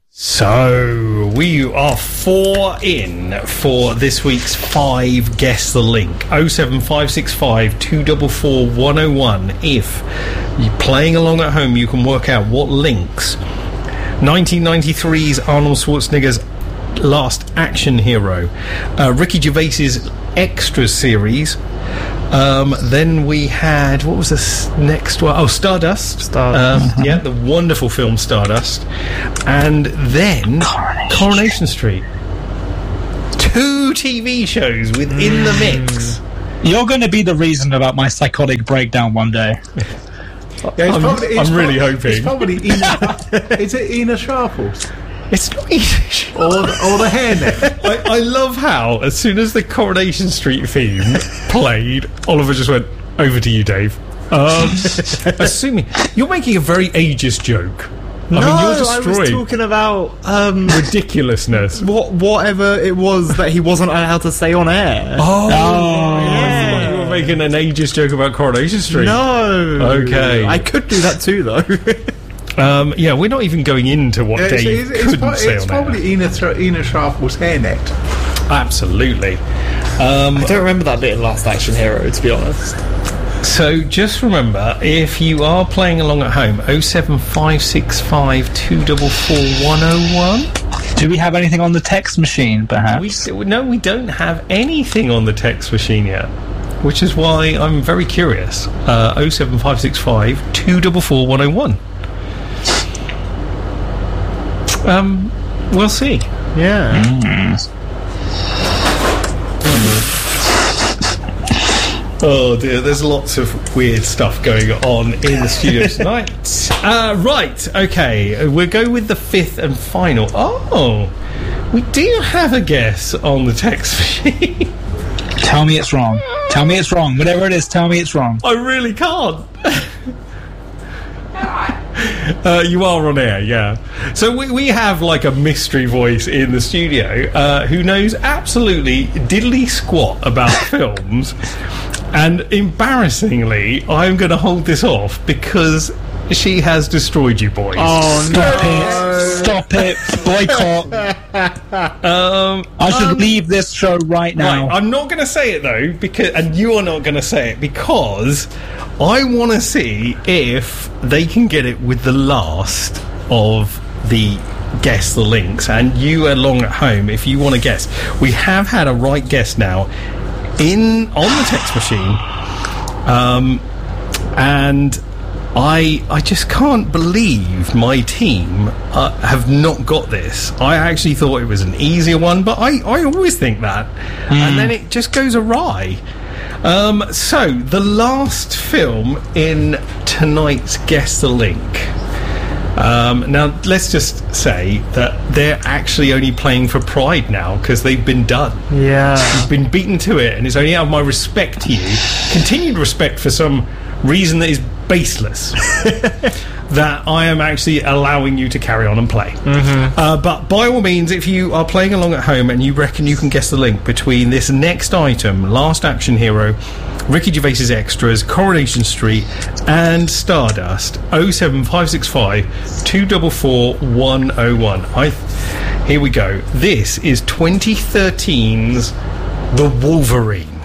So, we are 4 in for this week's 5 Guess the Link. 07565 244 101. If you're playing along at home, you can work out what links 1993's Arnold Schwarzenegger's Last Action Hero, Ricky Gervais's Extras series. Then we had, what was this next one? Oh, Stardust. Yeah, the wonderful film Stardust. And then Coronation Street. 2 TV shows within the mix. You're going to be the reason about my psychotic breakdown one day. Yeah, I'm really hoping. It's probably Ina. Is it Ina Sharples? It's not easy. Or the hairnet. I love how, as soon as the Coronation Street theme played, Oliver just went, over to you, Dave. Assuming you're making a very ageist joke. No, I mean, you're I was destroying talking about ridiculousness. whatever it was that he wasn't allowed to say on air. Oh, yeah. You were making an ageist joke about Coronation Street. No. Okay. I could do that too, though. Yeah, we're not even going into what Dave couldn't say it's on probably Ina Sharples' hairnet. Absolutely. I don't remember that bit in Last Action Hero, to be honest. So just remember, if you are playing along at home, 07565 244 101. Do we have anything on the text machine, perhaps? No, we don't have anything on the text machine yet, which is why I'm very curious. 07565 244 101. We'll see. Yeah. Oh dear, there's lots of weird stuff going on in the studio tonight. Right, okay, we'll go with the 5th and final. Oh, we do have a guess on the text machine. Tell me it's wrong. Tell me it's wrong. Whatever it is, tell me it's wrong. I really can't. You are on air, yeah. So we have like a mystery voice in the studio who knows absolutely diddly squat about films, and embarrassingly, I'm going to hold this off because she has destroyed you boys. Oh no! Stop it! Boycott! I should leave this show right now. Right, I'm not going to say it though, because, and you are not going to say it because I want to see if they can get it with the last of the Guess the Links. And you along at home, if you want to guess, we have had a right guess now on the text machine, and I just can't believe my team have not got this. I actually thought it was an easier one, but I always think that, and then it just goes awry. So the last film in tonight's Guess the Link. Now let's just say that they're actually only playing for pride now because they've been done. Yeah. You've been beaten to it, and it's only out of my respect to you, continued respect for some reason that is baseless, that I am actually allowing you to carry on and play. But by all means, if you are playing along at home and you reckon you can guess the link between this next item, Last Action Hero, Ricky Gervais's Extras, Coronation Street and Stardust, 07565 244 101. Here we go. This is 2013's The Wolverine.